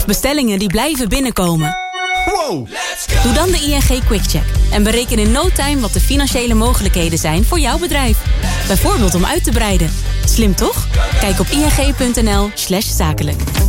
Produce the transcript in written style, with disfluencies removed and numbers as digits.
Bestellingen die blijven binnenkomen. Wow! Doe dan de ING QuickCheck en bereken in no time wat de financiële mogelijkheden zijn voor jouw bedrijf. Bijvoorbeeld om uit te breiden. Slim toch? Kijk op ing.nl/zakelijk.